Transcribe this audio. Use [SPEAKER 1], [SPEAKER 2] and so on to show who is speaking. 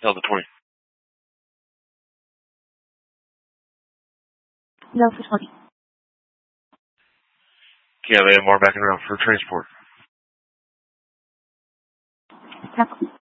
[SPEAKER 1] Delta 20.
[SPEAKER 2] Delta 20.
[SPEAKER 1] KLA AMR backing around for transport.
[SPEAKER 2] Copy.